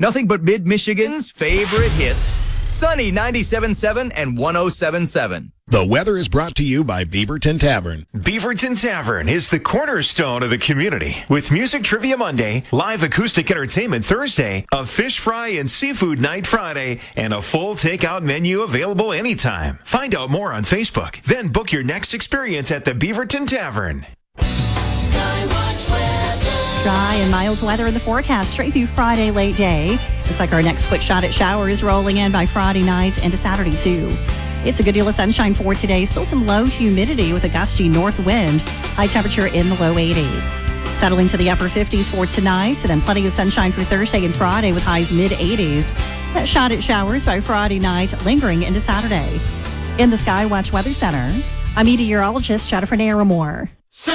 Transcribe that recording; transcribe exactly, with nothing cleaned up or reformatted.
Nothing but mid-Michigan's favorite hits. Sunny ninety-seven point seven and one oh seven point seven. The weather is brought to you by Beaverton Tavern. Beaverton Tavern is the cornerstone of the community. With Music Trivia Monday, live acoustic entertainment Thursday, a fish fry and seafood night Friday, and a full takeout menu available anytime. Find out more on Facebook. Then book your next experience at the Beaverton Tavern. Dry and mild weather in the forecast straight through Friday late day. Looks like our next quick shot at showers rolling in by Friday night into Saturday too. It's a good deal of sunshine for today. Still some low humidity with a gusty north wind. High temperature in the low eighties. Settling to the upper fifties for tonight, and then plenty of sunshine for Thursday and Friday with highs mid eighties. That shot at showers by Friday night lingering into Saturday. In the Skywatch Weather Center, I'm meteorologist Jennifer Naramore.